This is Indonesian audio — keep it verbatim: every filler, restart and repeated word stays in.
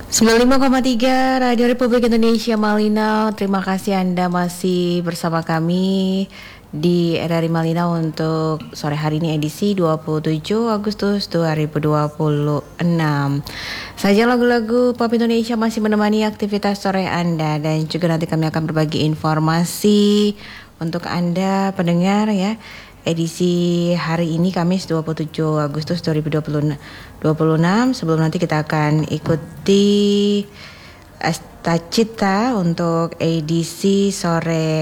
sembilan puluh lima koma tiga Radio Republik Indonesia Malinau. Terima kasih Anda masih bersama kami di R R I Malinau untuk sore hari ini edisi dua puluh tujuh Agustus dua ribu dua puluh enam. Saja lagu-lagu pop Indonesia masih menemani aktivitas sore Anda, dan juga nanti kami akan berbagi informasi untuk Anda pendengar ya. Edisi hari ini Kamis dua puluh tujuh Agustus dua ribu dua puluh enam. Sebelum nanti kita akan ikuti Asta Cita untuk edisi sore